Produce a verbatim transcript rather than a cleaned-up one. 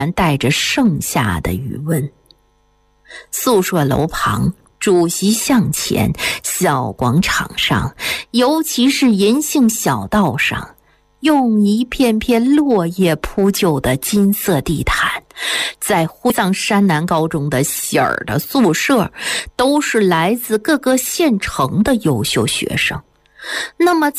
带着盛夏的余温。宿舍楼旁，主席向前，小广场上，尤其是银杏小道上，用一片片落叶铺就的金色地毯。在呼丧山南高中的喜儿的宿舍，都是来自各个县城的优秀学生。那么